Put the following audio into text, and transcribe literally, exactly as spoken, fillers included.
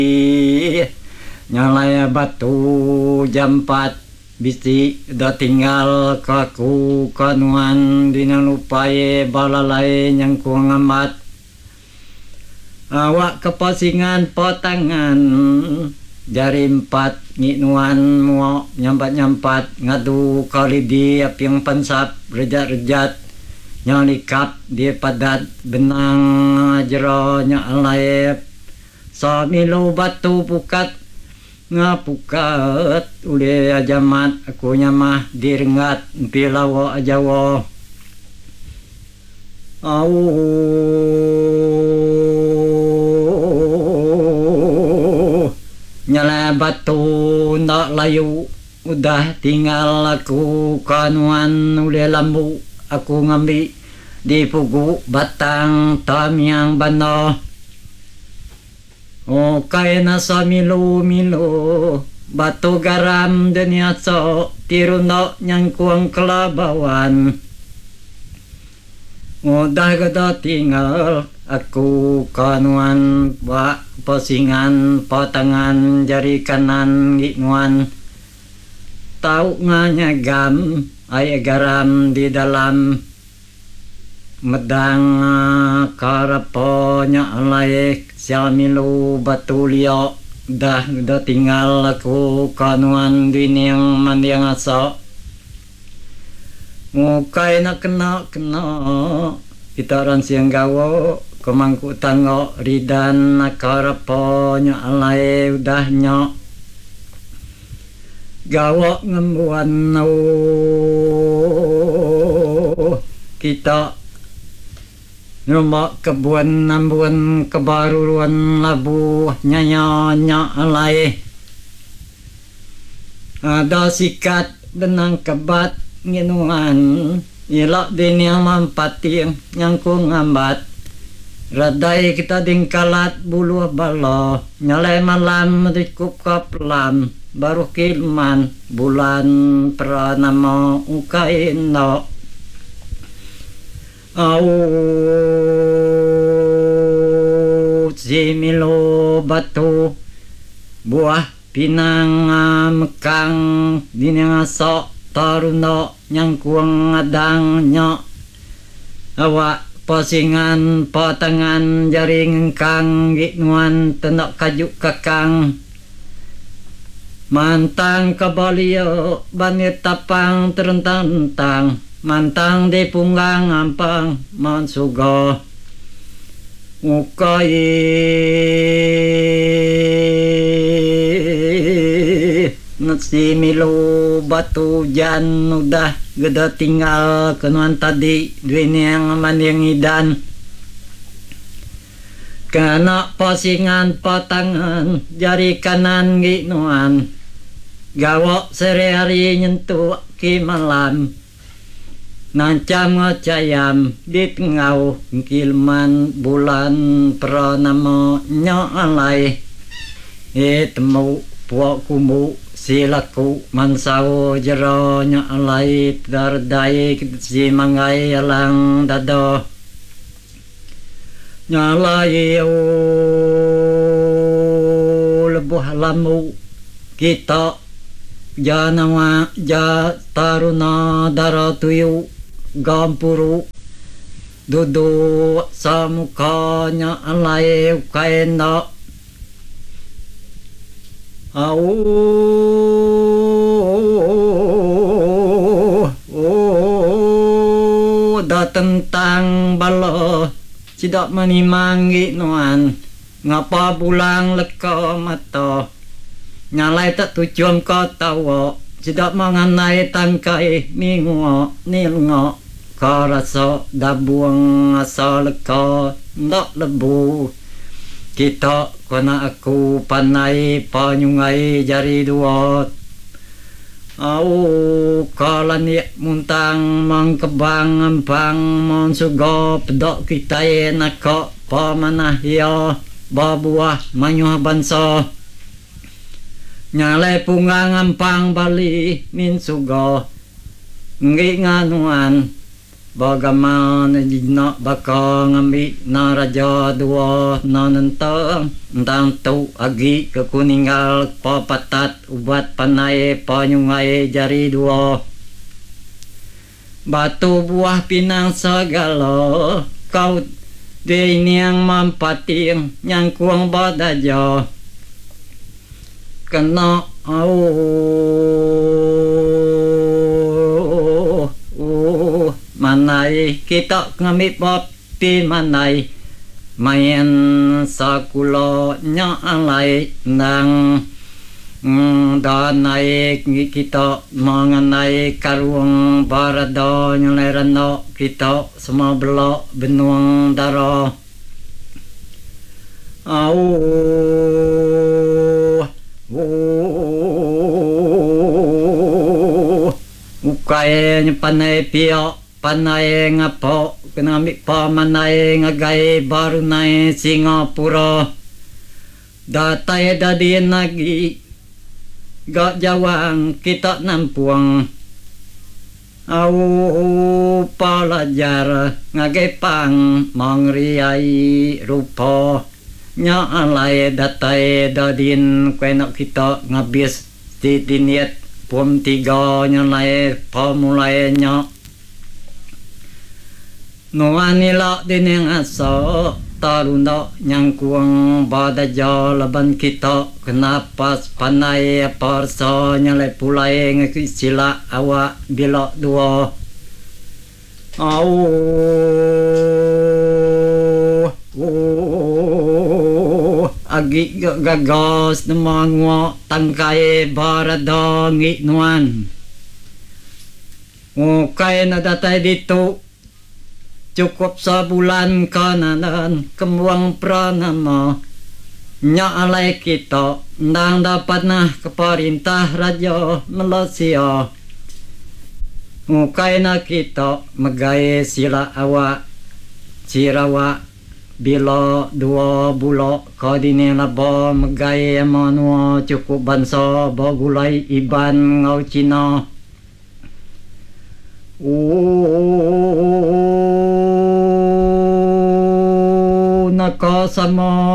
nyalaya batu jam empat bisi da tinggal kaku kanuan dina lupaye balalai nyangkung amat awak kepasingan potangan jari empat nginuan mo nyampat-nyampat ngadu kali di apiang pansap rejat-rejat nyalikap di padat benang jero nyalaep samilo batu pukat ngapukat ule ajamat aku nyamah direngat pilawo ajawo au nyala batu ndak layu udah tinggal aku kanuan ule lambu aku ngambil di pugu batang tamiang bano o kaya na sa milo-milo batu garam dunia so tiruno nyangkuang kelabawan o dagada tinggal aku kanuan wa posingan potangan jari kanan ngikuan tau nganyagam ay garam di dalam medang karaponya alaik siamilu batulio dah dah tinggal aku kanuan diniang mandiang aso mukai nak kena kena itaran siang gawo kemangku tango ridan karaponya alaik udah nyok gawo ngembuan no kita rumah kebun nambuan kebaruan labu nyanya alai ada sikat benang kebat nginuan ilak dinia mampating nyangkung ambat radai kita dingkalat bulu balo nyalai malam dikup kaplam baru kilman bulan pranama ukain no au similo batu buah pinang mekang dinyang sok taruno nyangkuang adang nyok awak posingan potangan jaring kang giknuan tenok kajuk kakang mantang kabalio banit tapang terentang-entang mantang di punggang ampang mansugo ukai nasi milu batu jan udah gede tinggal kenuan tadi duini yang manding idan kena posingan potangan jari kanan ginuan gawok sehari-hari nyentuh ki malam nancam ngocayam di tengau kilman bulan pranama nyalai e temu puak kumu silaku mansau jero nyalai tardai si mangai alang dado nyalai o lebuh lamu kita janawa ja taruna daratuyu gampuru dudu samukanya alai kaenda au da tentang balo tidak menimanggi nuan ngapa pulang leko mato nyalai tak tujuan kau tahu tidak mengenai tangkai minggu nilngo karaso dabuang asal leko ndak lebu kita kena aku panai panyungai jari dua au kalani muntang mangkebang ampang monsugo pedok kita enako pamanah yo babuah manyuh banso nyalai punggang ampang bali min sugo ngi nganuan bagaimana jina baka ngambil na raja dua na nentang tentang tu agi kekuninggal papatat ubat panai panyungai jari dua batu buah pinang segala kau dia ini yang mampating yang kuang badaja kena oh, oh manai kita ngambil papi manai main sakulo nya alai nang mm, danai kita mengenai karung barado nyulai rano kita semua belok benuang darah au ukai panai pio panai ngapo kena ambil pa manai ngagai baru naik Singapura datai dadi lagi gak jawang kita nampuang au pelajar ngagai pang mangriai rupa nya alai datai dadin kena kita ngabis di diniat pom tiga nya lai pamulai nya nuanila dineng aso taruna yang kuang badaja laban kita kenapa panai parso nya lai pulai ngakisila awak bila dua au agi gagas namangwa tangkai barada ngiknuan o kaya na datay dito cukup sebulan kanan kemuang pranama nya alay kita ndang dapat na keperintah raja Malaysia o kaya na kita magay sila awa sirawa bila dua bulok kau dini laba megay manua cukup bansa bagulai iban ngau Cina oh naka sama